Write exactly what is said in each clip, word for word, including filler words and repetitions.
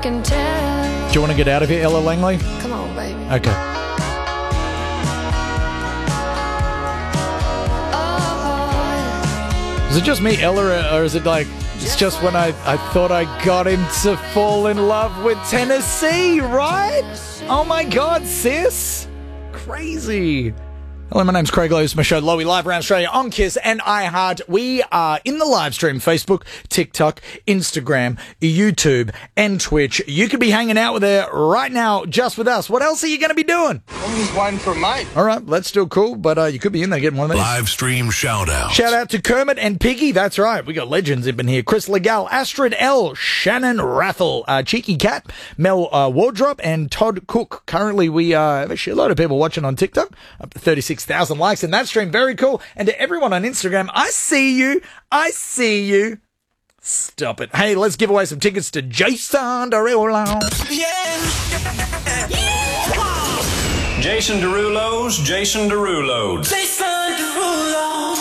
can tell. Do you want to get out of here, Ella Langley? Come on, baby. Okay. Oh, Is it just me, Ella, or is it like it's just when I, I thought I got him to fall in love with Tennessee, right? Oh my God, sis. Crazy. Hello, my name's Craig Lowe. It's my show, Lowy Live around Australia on Kiss and iHeart. We are in the live stream, Facebook, TikTok, Instagram, YouTube, and Twitch. You could be hanging out with her right now just with us. What else are you going to be doing? I'm just waiting for a mate. All right, that's still cool, but uh, you could be in there getting one of these. Live stream shout out. Shout out to Kermit and Piggy. That's right. We got legends up in here. Chris Legal, Astrid L, Shannon Raffle, uh, Cheeky Cat, Mel uh, Wardrop, and Todd Cook. Currently, we uh, have a shitload of people watching on TikTok. Up to thirty-six thousand likes in that stream. Very cool. And to everyone on Instagram, I see you. I see you. Stop it. Hey, let's give away some tickets to Jason Derulo. Yeah. Yeah. Jason Derulo's Jason Derulo. Jason Derulo.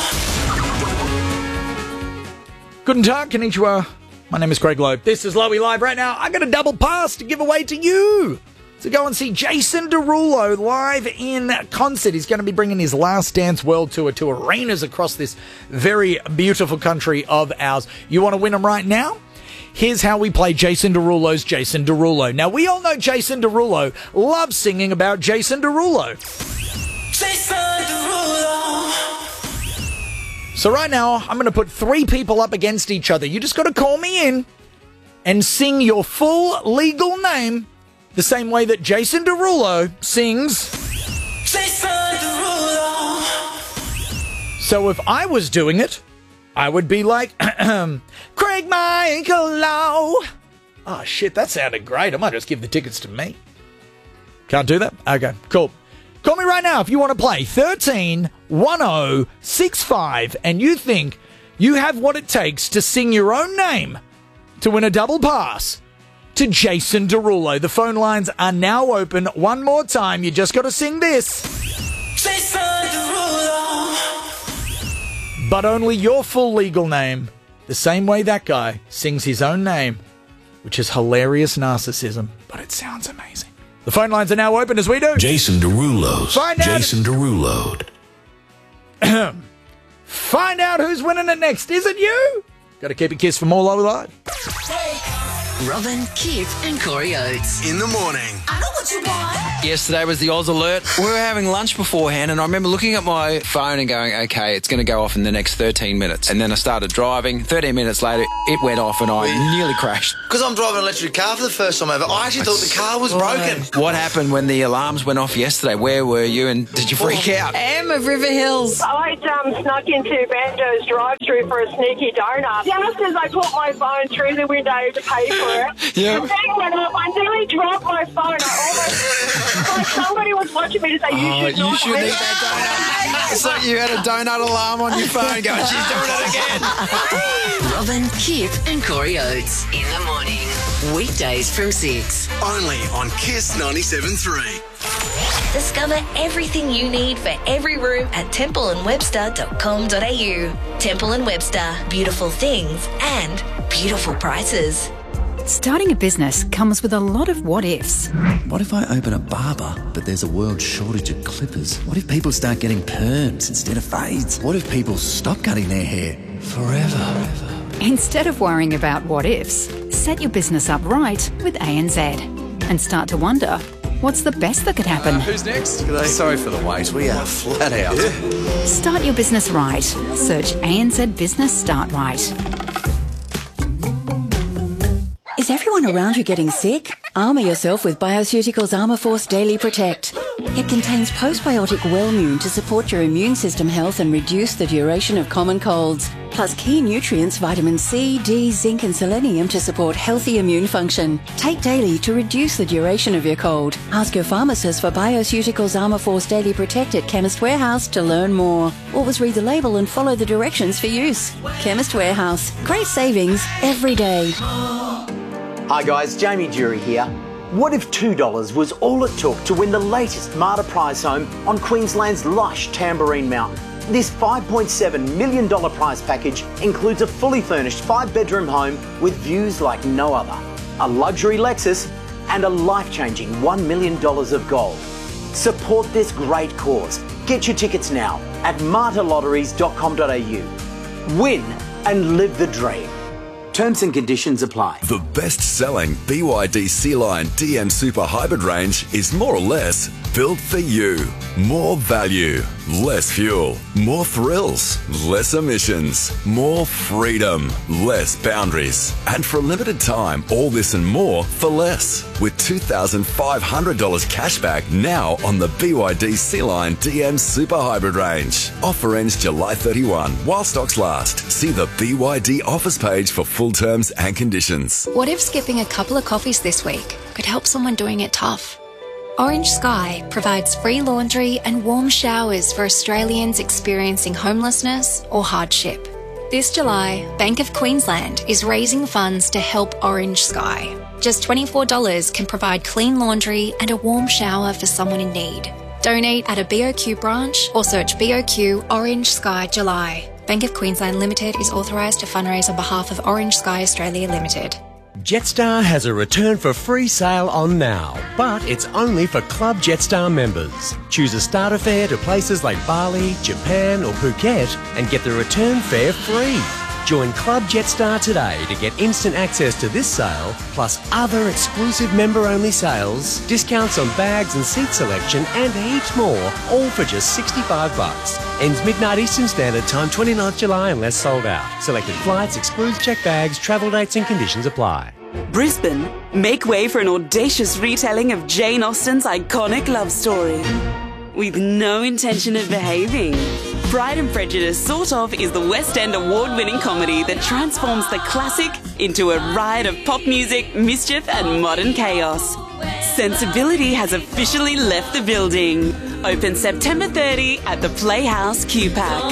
Guten Tag, konnichiwa. My name is Craig Loeb. This is Lowy Live right now. I got a double pass to give away to you. So go and see Jason Derulo live in concert. He's going to be bringing his Last Dance World Tour to arenas across this very beautiful country of ours. You want to win them right now? Here's how we play Jason Derulo's Jason Derulo. Now, we all know Jason Derulo loves singing about Jason Derulo. Jason Derulo. So right now, I'm going to put three people up against each other. You just got to call me in and sing your full legal name the same way that Jason Derulo sings. Jason Derulo. So if I was doing it, I would be like, Craig Michael Lowe. Oh, shit, that sounded great. I might just give the tickets to me. Can't do that? Okay, cool. Call me right now if you want to play thirteen ten sixty-five and you think you have what it takes to sing your own name to win a double pass to Jason Derulo. The phone lines are now open. One more time. You just got to sing this. Jason Derulo. But only your full legal name. The same way that guy sings his own name, which is hilarious narcissism, but it sounds amazing. The phone lines are now open as we do. Jason Derulo's Find out. Jason Derulo. Find out who's winning it next. Is it you? Got to keep it Kiss for more Low Live. Robin, Kip and Corey Oates. In the morning. I know what you want. Yesterday was the Oz alert. We were having lunch beforehand and I remember looking at my phone and going, okay, it's going to go off in the next thirteen minutes. And then I started driving. thirteen minutes later, it went off and I nearly crashed. Because I'm driving an electric car for the first time ever. I actually thought the car was broken. What happened when the alarms went off yesterday? Where were you and did you freak out? Em of River Hills. I um, snuck into Banjo's drive-thru for a sneaky donut. Just as I put my phone through the window to pay for it, Yeah. the thing went off. I nearly dropped my phone. I almost, like somebody was watching me to say, you Oh, should you not shouldn't do eat that donut. It's like you had a donut alarm on your phone going, she's doing it again. Robin, Kip and Corey Oates. In the morning. Weekdays from six. Only on Kiss ninety-seven point three. Discover everything you need for every room at temple and webster dot com dot a u. Temple and Webster. Beautiful things and beautiful prices. Starting a business comes with a lot of what-ifs. What if I open a barber, but there's a world shortage of clippers? What if people start getting perms instead of fades? What if people stop cutting their hair forever? Instead of worrying about what-ifs, set your business up right with A N Z and start to wonder, what's the best that could happen? Uh, who's next? Sorry for the wait. We are flat out. Yeah. Start your business right. Search A N Z Business Start Right. Is everyone around you getting sick? Armour yourself with Bioceuticals Armour Force Daily Protect. It contains postbiotic Wellmune to support your immune system health and reduce the duration of common colds. Plus key nutrients vitamin C, D, zinc and selenium to support healthy immune function. Take daily to reduce the duration of your cold. Ask your pharmacist for Bioceuticals Armour Force Daily Protect at Chemist Warehouse to learn more. Always read the label and follow the directions for use. Chemist Warehouse. Great savings every day. Hi guys, Jamie Jury here. What if two dollars was all it took to win the latest Marta prize home on Queensland's lush Tamborine Mountain? This five point seven million dollars prize package includes a fully furnished five-bedroom home with views like no other. a luxury Lexus, and a life-changing one million dollars of gold. Support this great cause. Get your tickets now at marta lotteries dot com dot a u. Win and live the dream. Terms and conditions apply. The best-selling B Y D Sea-Line D M Super Hybrid range is more or less built for you. More value, less fuel, more thrills, less emissions, more freedom, less boundaries. And for a limited time, all this and more for less. With two thousand five hundred dollars cashback now on the B Y D Sea-Line D M Super Hybrid range. Offer ends July thirty-first while stocks last. See the B Y D offers page for full terms and conditions. What if skipping a couple of coffees this week could help someone doing it tough? Orange Sky provides free laundry and warm showers for Australians experiencing homelessness or hardship. This July, Bank of Queensland is raising funds to help Orange Sky. Just twenty-four dollars can provide clean laundry and a warm shower for someone in need. Donate at a B O Q branch or search B O Q Orange Sky July. Bank of Queensland Limited is authorised to fundraise on behalf of Orange Sky Australia Limited. Jetstar has a return for free sale on now, but it's only for Club Jetstar members. Choose a starter fare to places like Bali, Japan or Phuket and get the return fare free. Join Club Jetstar today to get instant access to this sale, plus other exclusive member-only sales, discounts on bags and seat selection and heaps more, all for just sixty-five bucks. Ends midnight Eastern Standard Time, twenty-ninth of July unless sold out. Selected flights, excludes checked bags, travel dates and conditions apply. Brisbane, make way for an audacious retelling of Jane Austen's iconic love story. With no intention of behaving. Pride and Prejudice Sort Of is the West End award-winning comedy that transforms the classic into a riot of pop music, mischief and modern chaos. Sensibility has officially left the building. Open September thirtieth at the Playhouse Q PAC.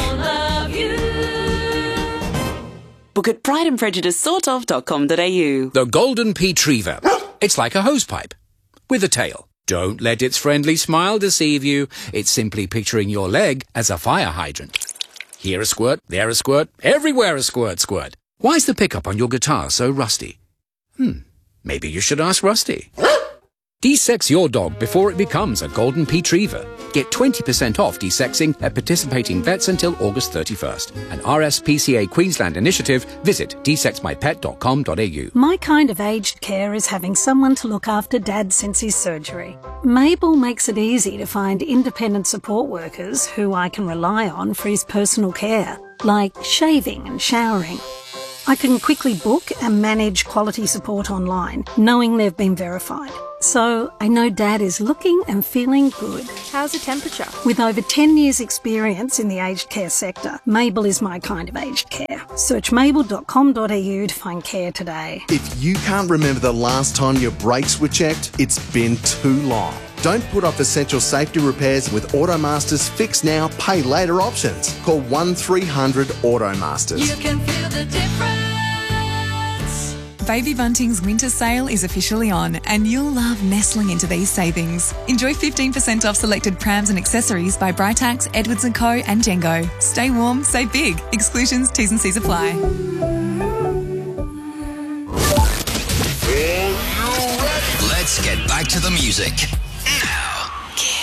Book at pride and prejudice sort of dot com dot a u. The Golden Retriever. It's like a hosepipe with a tail. Don't let its friendly smile deceive you. It's simply picturing your leg as a fire hydrant. Here a squirt, there a squirt, everywhere a squirt, squirt. Why's the pickup on your guitar so rusty? Hmm, maybe you should ask Rusty. De-sex your dog before it becomes a Golden Retriever. Get twenty percent off de-sexing at participating vets until August thirty-first. An R S P C A Queensland initiative. Visit de sex my pet dot com dot a u. My kind of aged care is having someone to look after Dad since his surgery. Mabel makes it easy to find independent support workers who I can rely on for his personal care, like shaving and showering. I can quickly book and manage quality support online, knowing they've been verified. So I know Dad is looking and feeling good. How's the temperature? With over ten years experience in the aged care sector, Mabel is my kind of aged care. Search mabel dot com dot a u to find care today. If you can't remember the last time your brakes were checked, it's been too long. Don't put off essential safety repairs with Automaster's Fix Now, Pay Later options. Call one three hundred Automasters. You can feel the difference. Baby Bunting's winter sale is officially on and you'll love nestling into these savings. Enjoy fifteen percent off selected prams and accessories by Britax, Edwards and Co and Jengo. Stay warm, save big. Exclusions, T's and C's apply. Let's get back to the music.